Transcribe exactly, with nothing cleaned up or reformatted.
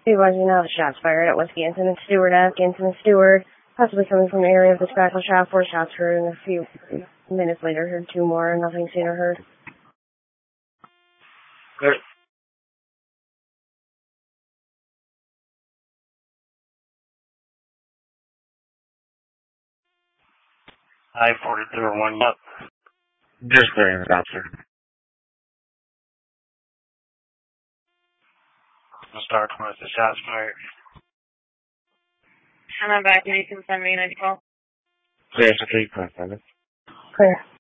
Be watching out, shots fired at Whiskey Incident Stewart F. Incident Stewart, possibly coming from the area of the tobacco shop. Four shots heard, and a few minutes later heard two more. Nothing seen or heard. Good. I forty-three one up. Just clearing the officer. I'll start with the shots fired. And I'm back, and you can send me an info. Clear for three point seven. Clear.